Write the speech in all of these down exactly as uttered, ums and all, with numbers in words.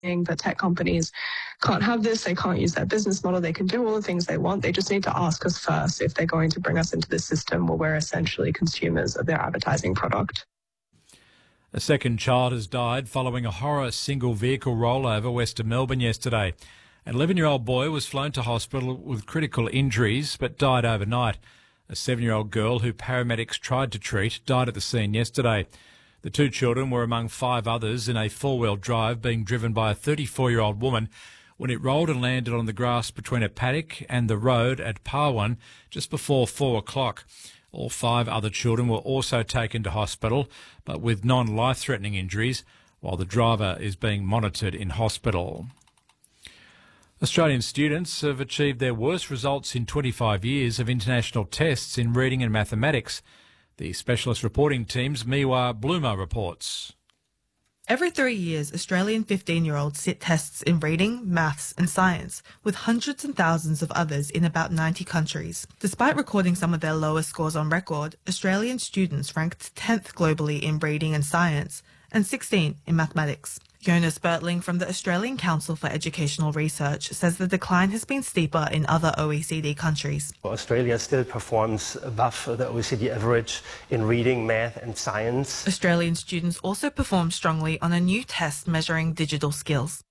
The tech companies can't have this, they can't use their business model, they can do all the things they want, they just need to ask us first if they're going to bring us into this system where we're essentially consumers of their advertising product. A second child has died following a horror single vehicle rollover west of Melbourne yesterday. An eleven-year-old boy was flown to hospital with critical injuries but died overnight. A seven-year-old girl who paramedics tried to treat died at the scene yesterday. The two children were among five others in a four-wheel drive being driven by a thirty-four-year-old woman when it rolled and landed on the grass between a paddock and the road at Parwan just before four o'clock. All five other children were also taken to hospital, but with non-life-threatening injuries, while the driver is being monitored in hospital. Australian students have achieved their worst results in twenty-five years of international tests in reading and mathematics. The specialist reporting team's Miwa Bloomer reports. Every three years, Australian fifteen-year-olds sit tests in reading, maths and science, with hundreds and thousands of others in about ninety countries. Despite recording some of their lowest scores on record, Australian students ranked tenth globally in reading and science and sixteenth in mathematics. Jonas Bertling from the Australian Council for Educational Research says the decline has been steeper in other O E C D countries. Well, Australia still performs above the O E C D average in reading, math and science. Australian students also perform strongly on a new test measuring digital skills.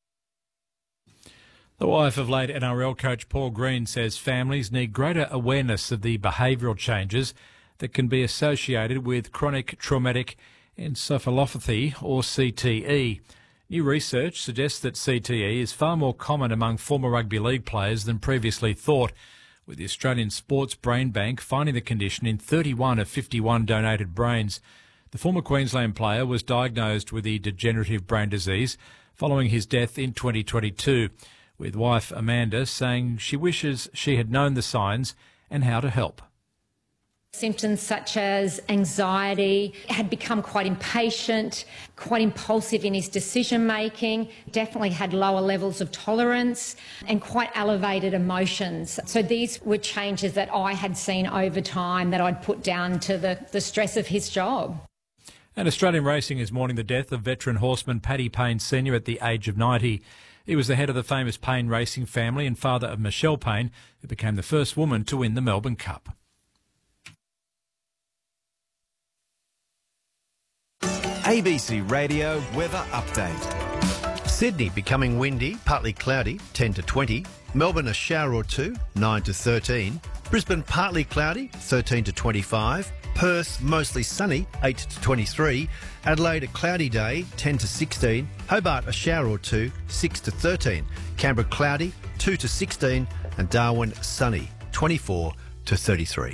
The wife of late N R L coach Paul Green says families need greater awareness of the behavioural changes that can be associated with chronic traumatic encephalopathy or C T E. New research suggests that C T E is far more common among former rugby league players than previously thought, with the Australian Sports Brain Bank finding the condition in thirty-one of fifty-one donated brains. The former Queensland player was diagnosed with the degenerative brain disease following his death in twenty twenty-two, with wife Amanda saying she wishes she had known the signs and how to help. Symptoms such as anxiety, had become quite impatient, quite impulsive in his decision-making, definitely had lower levels of tolerance and quite elevated emotions. So these were changes that I had seen over time that I'd put down to the, the stress of his job. And Australian racing is mourning the death of veteran horseman Paddy Payne Senior at the age of ninety. He was the head of the famous Payne racing family and father of Michelle Payne, who became the first woman to win the Melbourne Cup. A B C Radio weather update. Sydney becoming windy, partly cloudy, ten to twenty. Melbourne a shower or two, nine to thirteen. Brisbane partly cloudy, thirteen to twenty-five. Perth mostly sunny, eight to twenty-three. Adelaide a cloudy day, ten to sixteen. Hobart a shower or two, six to thirteen. Canberra cloudy, two to sixteen. And Darwin sunny, twenty-four to thirty-three.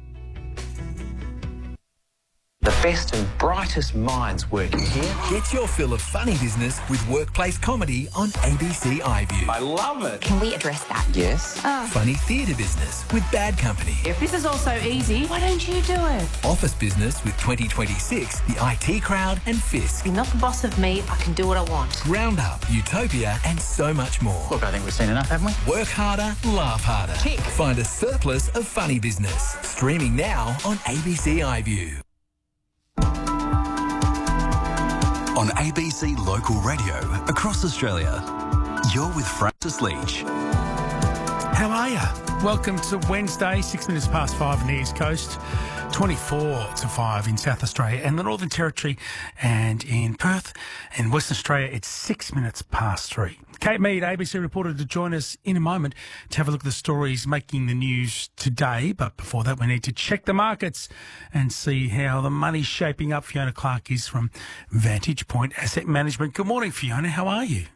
The best and brightest minds working here. Get your fill of funny business with workplace comedy on A B C iView. I love it. Can we address that? Yes. Oh. Funny theatre business with Bad Company. If this is all so easy, why don't you do it? Office business with twenty twenty-six, the I T Crowd and Fisk. You're not the boss of me, I can do what I want. Roundup, Utopia and so much more. Look, I think we've seen enough, haven't we? Work harder, laugh harder. Kick. Find a surplus of funny business. Streaming now on A B C iView. On A B C Local Radio across Australia, you're with Francis Leach. How are you? Welcome to Wednesday, six minutes past five on the East Coast, twenty-four to five in South Australia and the Northern Territory, and in Perth and Western Australia, it's six minutes past three. Kate Mead, A B C reporter, to join us in a moment to have a look at the stories making the news today. But before that, we need to check the markets and see how the money's shaping up. Fiona Clark is from Vantage Point Asset Management. Good morning, Fiona. How are you?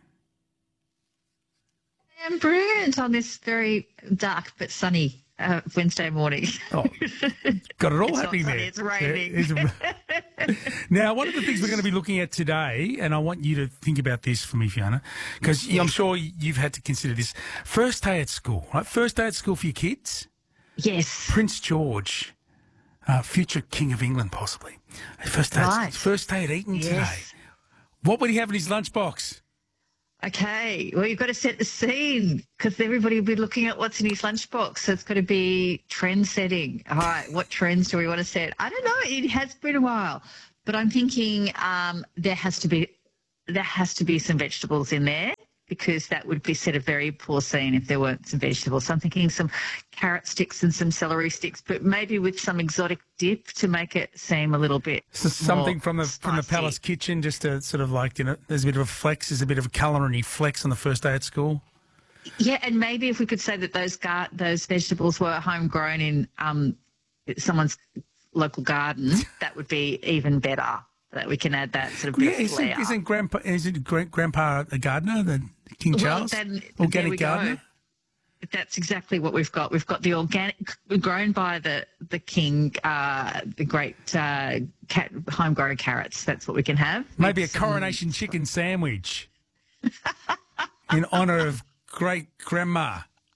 I'm brilliant on this very dark but sunny uh, Wednesday morning. Oh, got it all it's happening not sunny, there. It's raining. It's a... Now, one of the things we're going to be looking at today, and I want you to think about this for me, Fiona, because I'm sure you've had to consider this. First day at school, right? First day at school for your kids? Yes. Prince George, uh, future King of England, possibly. First day, right. at, first day at Eton yes. today. What would he have in his lunchbox? Okay, well, you've got to set the scene because everybody will be looking at what's in his lunchbox. So it's got to be trend setting. All right, what trends do we want to set? I don't know. It has been a while. But I'm thinking um, there has to be there has to be some vegetables in there, because that would be set a very poor scene if there weren't some vegetables. So I'm thinking some carrot sticks and some celery sticks, but maybe with some exotic dip to make it seem a little bit So something more from the spicy. from the Palace kitchen, just to sort of like, you know, there's a bit of a flex, there's a bit of a culinary flex on the first day at school. Yeah, and maybe if we could say that those gar- those vegetables were homegrown in um, someone's local garden, that would be even better. That we can add that sort of bit Yeah, of isn't, flair. isn't Grandpa, isn't Gra- Grandpa a gardener, the King Well, Charles? then, there Organic we go. gardener? That's exactly what we've got. We've got the organic, grown by the the king, uh, the great uh, cat, homegrown carrots. That's what we can have. Maybe a With some- coronation chicken sandwich in honour of great grandma.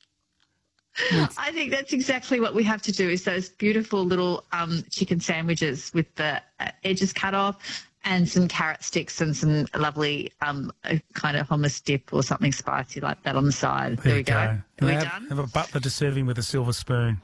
I think that's exactly what we have to do, is those beautiful little um, chicken sandwiches with the uh, edges cut off and some carrot sticks and some lovely um, uh, kind of hummus dip or something spicy like that on the side. There, we go. Are And we have, done? have a butler to serve him with a silver spoon.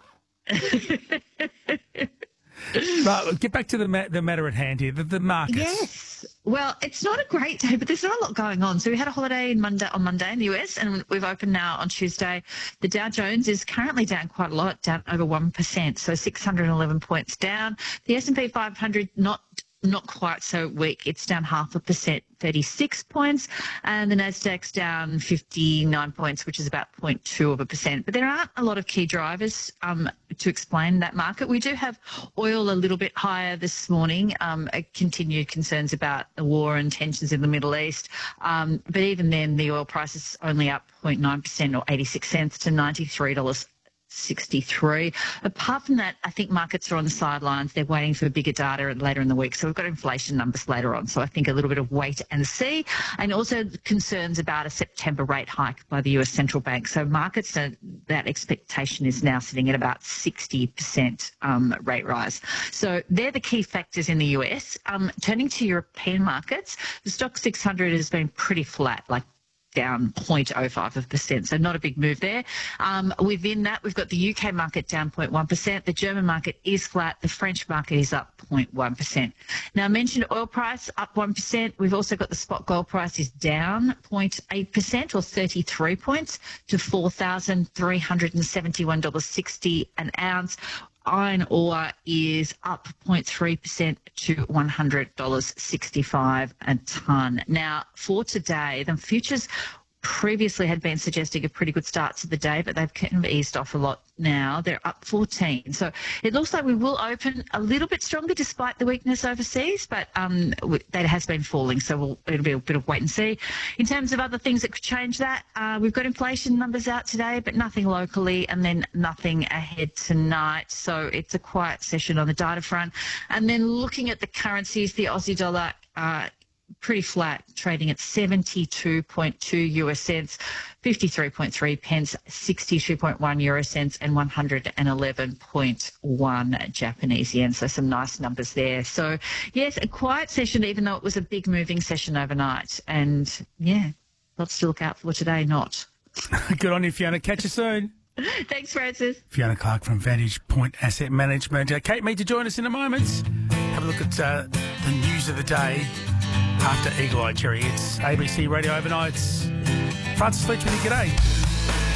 Right, get back to the ma- the matter at hand here, the, the markets. Yes. Well, it's not a great day, but there's not a lot going on. So we had a holiday in Monday, on Monday in the U S, and we've opened now on Tuesday. The Dow Jones is currently down quite a lot, down over one percent, so six hundred eleven points down. The S and P five hundred not not quite so weak. It's down half a percent, thirty-six points, and the Nasdaq's down fifty-nine points, which is about zero point two of a percent. But there aren't a lot of key drivers um, to explain that market. We do have oil a little bit higher this morning, um, continued concerns about the war and tensions in the Middle East. Um, but even then, the oil price is only up zero point nine percent or eighty-six cents to ninety-three dollars sixty-three. Apart from that, I think markets are on the sidelines. They're waiting for bigger data later in the week. So we've got inflation numbers later on. So I think a little bit of wait and see. And also concerns about a September rate hike by the U S Central Bank. So markets, are, that expectation is now sitting at about sixty percent um, rate rise. So they're the key factors in the U S. Um, turning to European markets, the Stock six hundred has been pretty flat, like down zero point zero five percent, so not a big move there. Um, within that, we've got the U K market down zero point one percent. The German market is flat. The French market is up zero point one percent. Now, I mentioned oil price up one percent. We've also got the spot gold price is down zero point eight percent or thirty-three points to four thousand three hundred seventy-one dollars sixty an ounce. Iron ore is up zero point three percent to one hundred dollars sixty-five a tonne. Now, for today, the futures previously had been suggesting a pretty good start to the day, but they've kind of eased off a lot now. They're up fourteen. So it looks like we will open a little bit stronger despite the weakness overseas, but um, that has been falling, so we'll, it'll be a bit of wait and see. In terms of other things that could change that, uh, we've got inflation numbers out today, but nothing locally, and then nothing ahead tonight. So it's a quiet session on the data front. And then looking at the currencies, the Aussie dollar, uh, pretty flat, trading at seventy-two point two U S cents, fifty-three point three pence, sixty-two point one euro cents, and one hundred eleven point one Japanese yen. So some nice numbers there. So yes, a quiet session, even though it was a big moving session overnight. And yeah, lots to look out for today. Not. Good on you, Fiona. Catch you soon. Thanks, Francis. Fiona Clark from Vantage Point Asset Management. Uh, Kate Mead to join us in a moment. Have a look at uh, the news of the day after Eagle Eye Cherry. It's A B C Radio Overnights. Francis Leach with you. G'day.